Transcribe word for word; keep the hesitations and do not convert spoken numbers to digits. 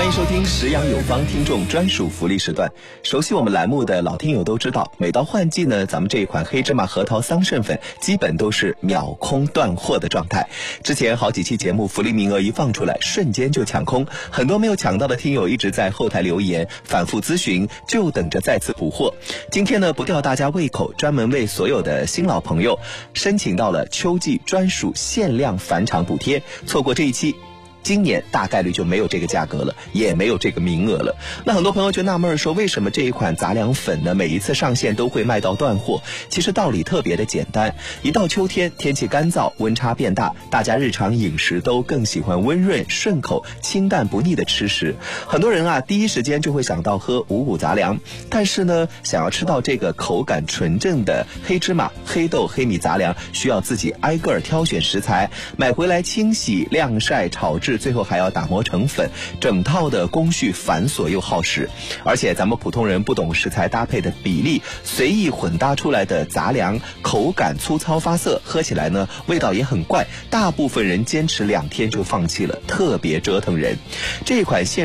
欢迎收听食养有方听众专属福利时段。熟悉我们栏目的老听友都知道，每到换季呢，咱们这一款黑芝麻核桃桑葚粉基本都是秒空断货的状态。之前好几期节目福利名额一放出来，瞬间就抢空，很多没有抢到的听友一直在后台留言反复咨询，就等着再次补货。今天呢，不吊大家胃口，专门为所有的新老朋友申请到了秋季专属限量返场补贴，错过这一期，今年大概率就没有这个价格了，也没有这个名额了。那很多朋友就纳闷说，为什么这一款杂粮粉呢，每一次上线都会卖到断货？其实道理特别的简单，一到秋天，天气干燥，温差变大，大家日常饮食都更喜欢温润顺口、清淡不腻的吃食。很多人啊，第一时间就会想到喝五谷杂粮，但是呢，想要吃到这个口感纯正的黑芝麻、黑豆、黑米杂粮，需要自己挨个挑选食材，买回来清洗、晾晒、炒制，最后还要打磨成粉，整套的工序繁琐又耗时。而且咱们普通人不懂食材搭配的比例，随意混搭出来的杂粮口感粗糙发涩，喝起来呢味道也很怪，大部分人坚持两天就放弃了，特别折腾人。这款现